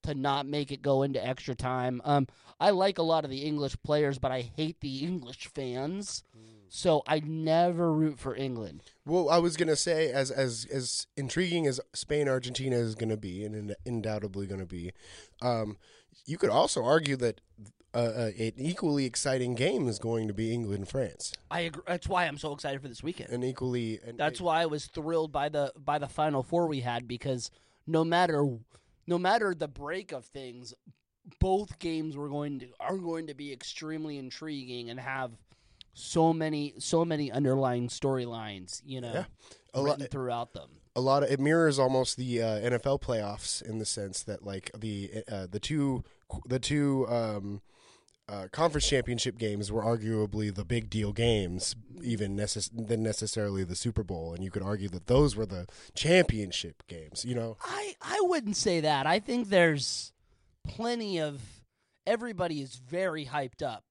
to not make it go into extra time. I like a lot of the English players, but I hate the English fans. So I never root for England. Well, I was gonna say, as intriguing as Spain Argentina is gonna be, and undoubtedly gonna be, you could also argue that an equally exciting game is going to be England France. I agree. That's why I'm so excited for this weekend. That's why I was thrilled by the Final Four we had, because no matter the break of things, both games are going to be extremely intriguing and have so many underlying storylines, written throughout them. It mirrors almost the NFL playoffs in the sense that like the two conference championship games were arguably the big deal games, even than necessarily the Super Bowl, and you could argue that those were the championship games. I wouldn't say that. I think there's plenty of everybody is very hyped up.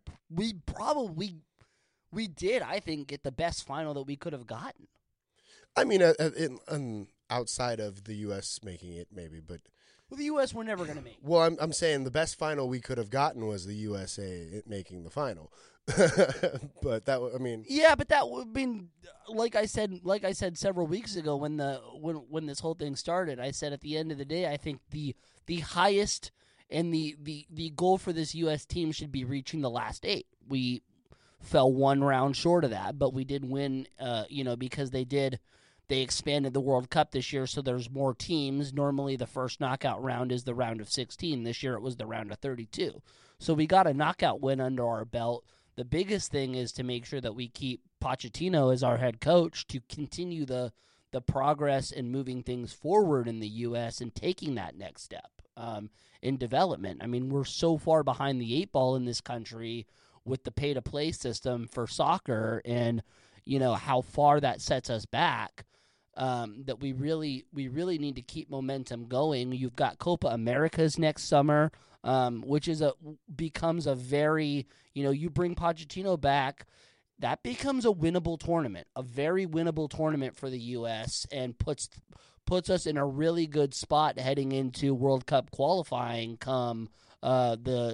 We did, I think, get the best final that we could have gotten. I mean, outside of the U.S. making it, maybe, but the U.S. we're never going to make. Well, I'm saying the best final we could have gotten was the USA making the final. But yeah, but that would mean, like I said several weeks ago when this whole thing started, I said at the end of the day, I think the highest and the goal for this U.S. team should be reaching the last 8. We fell one round short of that, but we did win, because they expanded the World Cup this year, so there's more teams. Normally the first knockout round is the round of 16. This year it was the round of 32. So we got a knockout win under our belt. The biggest thing is to make sure that we keep Pochettino as our head coach to continue the progress and moving things forward in the U.S. and taking that next step in development. I mean, we're so far behind the 8 ball in this country with the pay-to-play system for soccer, and how far that sets us back, that we really need to keep momentum going. You've got Copa Americas next summer, which becomes a very, you bring Pochettino back, that becomes a winnable tournament, a very winnable tournament for the U.S., and puts us in a really good spot heading into World Cup qualifying come the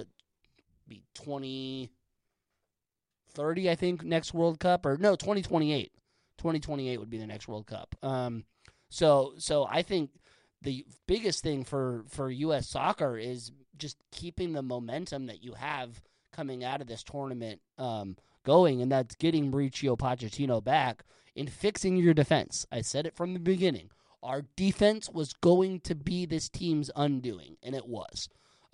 2030, I think, next World Cup, or no, 2028. 2028 would be the next World Cup. So I think the biggest thing for U.S. soccer is just keeping the momentum that you have coming out of this tournament going, and that's getting Mauricio Pochettino back and fixing your defense. I said it from the beginning. Our defense was going to be this team's undoing, and it was.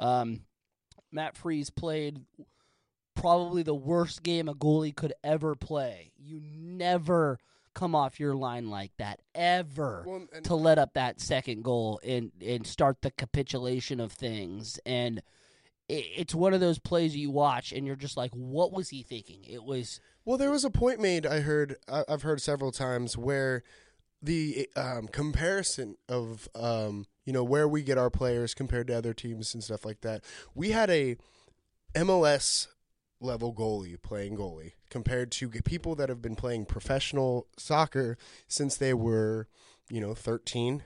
Matt Freese played probably the worst game a goalie could ever play. You never come off your line like that, ever, to let up that second goal and start the capitulation of things. And it's one of those plays you watch, and you're just like, what was he thinking? It was... Well, there was a point made, I've heard several times, where the comparison of, where we get our players compared to other teams and stuff like that. We had a MLS level goalie playing goalie compared to people that have been playing professional soccer since they were, 13.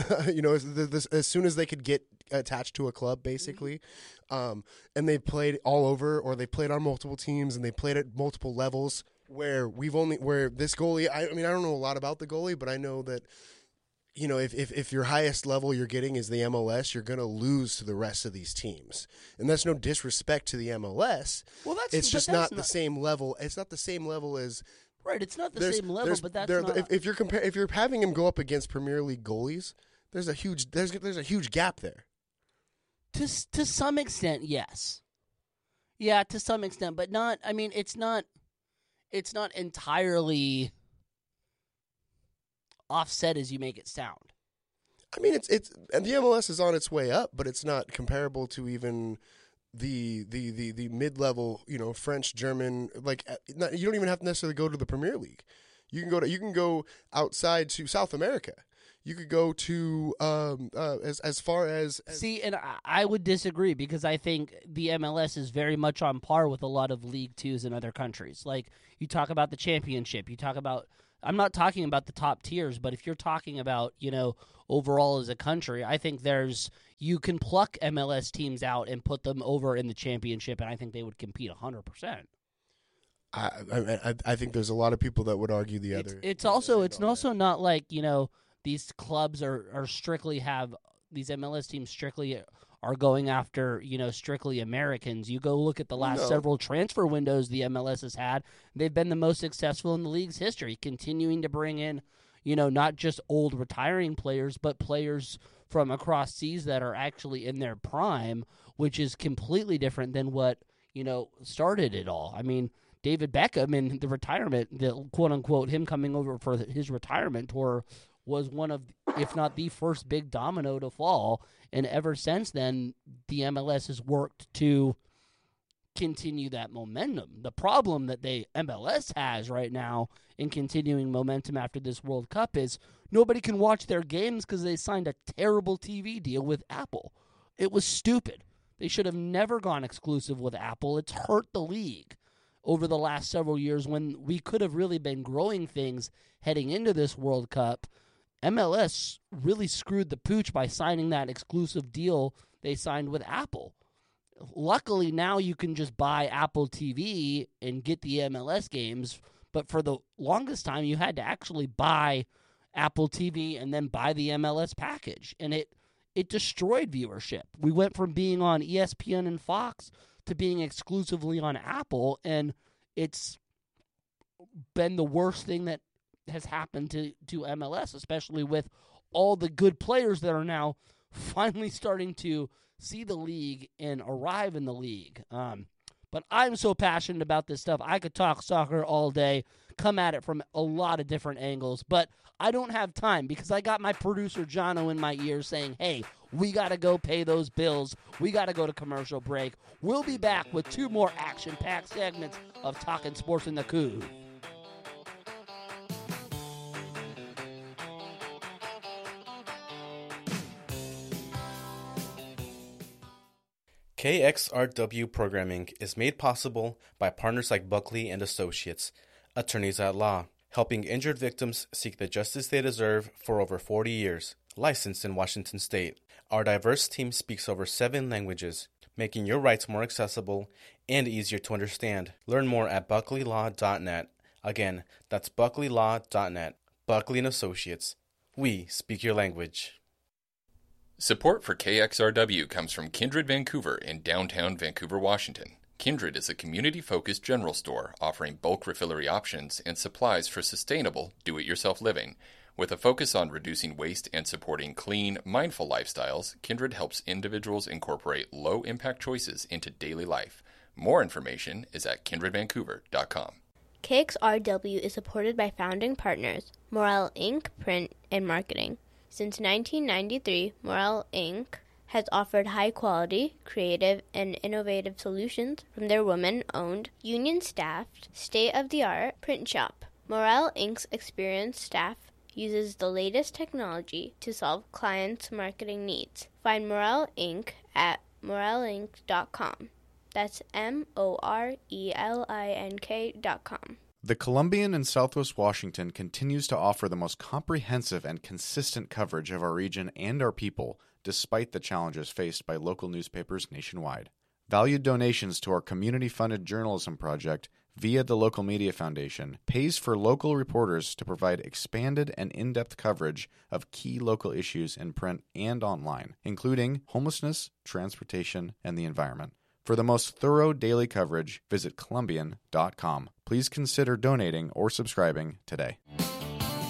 As soon as they could get attached to a club, basically. And they've played all over, or they played on multiple teams, and they played at multiple levels, where this goalie, I don't know a lot about the goalie, but I know that, if your highest level you're getting is the MLS, you're going to lose to the rest of these teams. And that's no disrespect to the MLS. Well, it's just not the same level. It's not the same level as... Right, it's not the same level, but that's not... If you're having him go up against Premier League goalies, there's a huge gap there. To some extent, yes. Yeah, to some extent, but not... I mean, it's not entirely offset as you make it sound. I mean, it's and the MLS is on its way up, but it's not comparable to even the mid-level, French, German. Like, you don't even have to necessarily go to the Premier League. You can go outside to South America. You could go to as far as see, and I would disagree, because I think the MLS is very much on par with a lot of League Twos in other countries. Like, you talk about the Championship, you talk about I'm not talking about the top tiers, but if you're talking about, overall as a country, I think you can pluck MLS teams out and put them over in the championship, and I think they would compete 100%. I think there's a lot of people that would argue the other. It's also not like, these clubs are strictly these MLS teams strictly are going after, strictly Americans. You go look at the last several transfer windows the MLS has had. They've been the most successful in the league's history, continuing to bring in, not just old retiring players, but players from across seas that are actually in their prime, which is completely different than what, started it all. I mean, David Beckham in the retirement, the quote-unquote, him coming over for his retirement tour was one of, if not the first big domino to fall. And ever since then, the MLS has worked to continue that momentum. The problem that MLS has right now in continuing momentum after this World Cup is nobody can watch their games because they signed a terrible TV deal with Apple. It was stupid. They should have never gone exclusive with Apple. It's hurt the league over the last several years when we could have really been growing things heading into this World Cup. MLS really screwed the pooch by signing that exclusive deal they signed with Apple. Luckily, now you can just buy Apple TV and get the MLS games, but for the longest time, you had to actually buy Apple TV and then buy the MLS package, and it destroyed viewership. We went from being on ESPN and Fox to being exclusively on Apple, and it's been the worst thing that has happened to MLS, especially with all the good players that are now finally starting to see the league and arrive in the league. But I'm so passionate about this stuff. I could talk soccer all day, come at it from a lot of different angles, but I don't have time because I got my producer Jono in my ear saying, hey, we got to go pay those bills. We got to go to commercial break. We'll be back with 2 more action-packed segments of Talking Sports in the Coup. KXRW programming is made possible by partners like Buckley and Associates, attorneys at law, helping injured victims seek the justice they deserve for over 40 years, licensed in Washington State. Our diverse team speaks over 7 languages, making your rights more accessible and easier to understand. Learn more at buckleylaw.net. Again, that's buckleylaw.net. Buckley and Associates. We speak your language. Support for KXRW comes from Kindred Vancouver in downtown Vancouver, Washington. Kindred is a community-focused general store offering bulk refillery options and supplies for sustainable, do-it-yourself living. With a focus on reducing waste and supporting clean, mindful lifestyles, Kindred helps individuals incorporate low-impact choices into daily life. More information is at kindredvancouver.com. KXRW is supported by founding partners, Morel Inc., Print and Marketing. Since 1993, Morel Inc. has offered high-quality, creative, and innovative solutions from their women-owned, union-staffed, state-of-the-art print shop. Morel Inc.'s experienced staff uses the latest technology to solve clients' marketing needs. Find Morel Inc. at morelinc.com. That's MORELINK.com. The Columbian in Southwest Washington continues to offer the most comprehensive and consistent coverage of our region and our people, despite the challenges faced by local newspapers nationwide. Valued donations to our community-funded journalism project via the Local Media Foundation pays for local reporters to provide expanded and in-depth coverage of key local issues in print and online, including homelessness, transportation, and the environment. For the most thorough daily coverage, visit Columbian.com. Please consider donating or subscribing today.